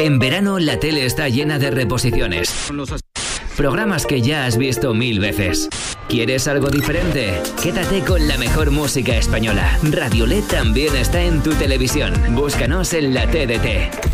En verano la tele está llena de reposiciones. Programas que ya has visto 1000 veces. ¿Quieres algo diferente? Quédate con la mejor música española. Radiolet también está en tu televisión. Búscanos en la TDT.